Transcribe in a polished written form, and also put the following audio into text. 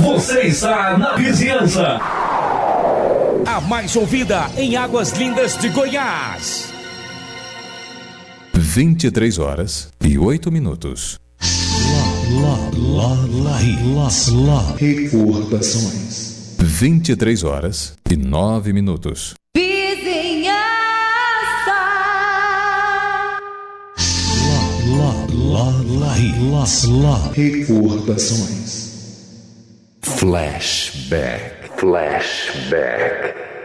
Você está na vizinhança. A mais ouvida em Águas Lindas de Goiás. 23h08. Recordações. 23h09. Vizinhança. Recordações. Flashback.